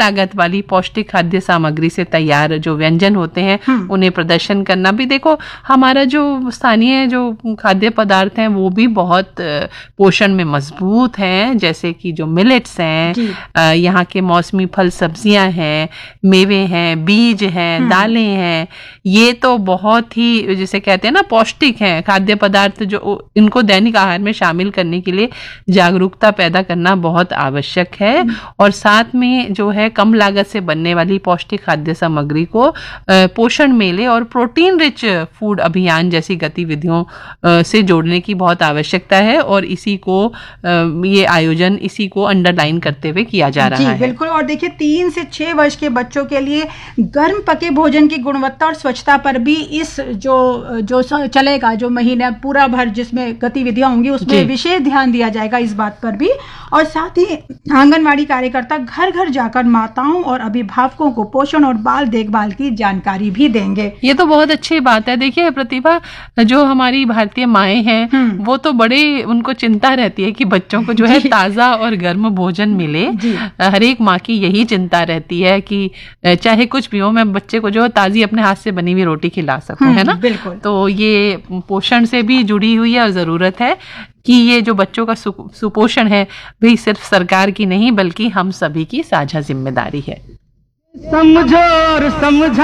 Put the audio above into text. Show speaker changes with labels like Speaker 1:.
Speaker 1: लागत वाली पौष्टिक खाद्य सामग्री से तैयार जो व्यंजन होते हैं उन्हें प्रदर्शन करना भी। देखो हमारा जो स्थानीय जो खाद्य पदार्थ हैं वो भी बहुत पोषण में मजबूत हैं, जैसे कि जो मिलेट्स हैं, यहाँ के मौसमी फल सब्जियां हैं, मेवे हैं, बीज हैं, दालें हैं, ये तो बहुत ही जिसे कहते हैं ना पौष्टिक हैं खाद्य पदार्थ, जो इनको दैनिक आहार में शामिल करने के लिए जागरूकता पैदा करना बहुत आवश्यक है। और साथ में जो है कम लागत से बनने वाली पौष्टिक खाद्य सामग्री को पोषण मेले और प्रोटीन रिच फूड अभियान जैसी गतिविधियों से जोड़ने की बहुत आवश्यकता है। और इसी को ये आयोजन इसी को अंडरलाइन करते हुए किया जा रहा है।
Speaker 2: बिल्कुल। और देखिए 3 से 6 वर्ष के बच्चों के लिए गर्म पके भोजन की गुणवत्ता और स्वच्छता पर भी इस जो चलेगा, जो महीना पूरा भर जिसमें गतिविधियां होंगी उसमें विशेष ध्यान दिया जाएगा इस बात पर भी। और साथ ही आंगनवाड़ी कार्यकर्ता घर घर जाकर माताओं और अभिभावकों को पोषण और बाल देखभाल की जानकारी भी देंगे।
Speaker 1: ये तो बहुत अच्छी बात है। देखिए प्रतिभा, जो हमारी भारतीय माएँ हैं वो तो बड़े उनको चिंता रहती है कि बच्चों को जो है ताज़ा और गर्म भोजन मिले। हर एक माँ की यही चिंता रहती है कि चाहे कुछ भी हो मैं बच्चे को जो ताज़ी अपने हाथ से बनी हुई रोटी खिला सकूं, है ना।
Speaker 2: बिल्कुल।
Speaker 1: तो ये पोषण से भी जुड़ी हुई है और ज़रूरत है कि ये जो बच्चों का सुपोषण है भी सिर्फ सरकार की नहीं बल्कि हम सभी की साझा जिम्मेदारी है।
Speaker 3: समझो और समझा